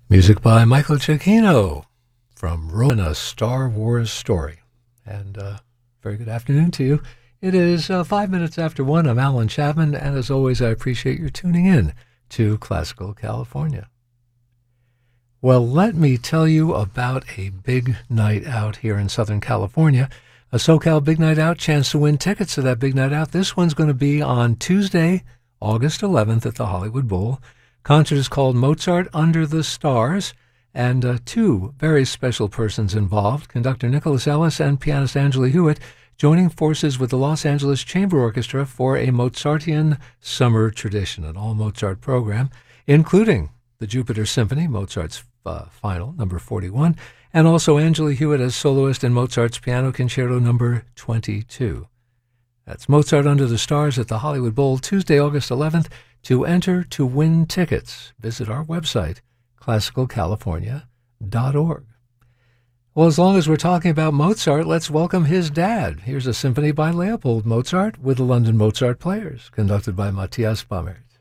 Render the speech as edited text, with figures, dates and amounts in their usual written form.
Music by Michael Giacchino from Rome, a Star Wars story. And very good afternoon to you. It is 5 minutes after 1. I'm Alan Chapman, and as always, I appreciate your tuning in to Classical California. Well, let me tell you about a big night out here in Southern California. A SoCal Big Night Out, chance to win tickets to that Big Night Out. This one's going to be on Tuesday, August 11th at the Hollywood Bowl. Concert is called Mozart Under the Stars, and two very special persons involved, conductor Nicholas Ellis and pianist Angela Hewitt, joining forces with the Los Angeles Chamber Orchestra for a Mozartian summer tradition, an all-Mozart program, including the Jupiter Symphony, Mozart's final, number 41, and also Angela Hewitt as soloist in Mozart's Piano Concerto number 22. That's Mozart Under the Stars at the Hollywood Bowl, Tuesday, August 11th. To enter to win tickets, visit our website, classicalcalifornia.org. Well, as long as we're talking about Mozart, let's welcome his dad. Here's a symphony by Leopold Mozart with the London Mozart Players, conducted by Matthias Bammert.